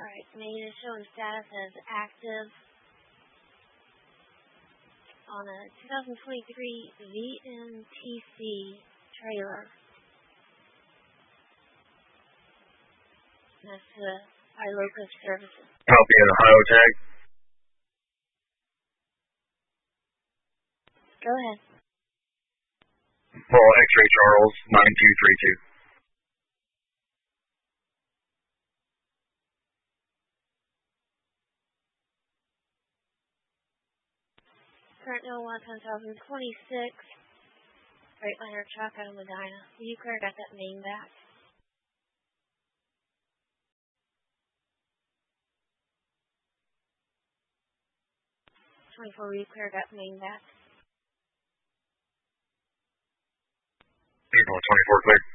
Alright, main is showing status as active on a 2023 VMTC trailer. That's the iLocus services. Copy an Ohio tag. Go ahead. Paul X-Ray Charles 9232. Current NOAA 10,026. Freightliner truck out of Medina. You clear got that main back. 24 you clear got main back. April 24 clear.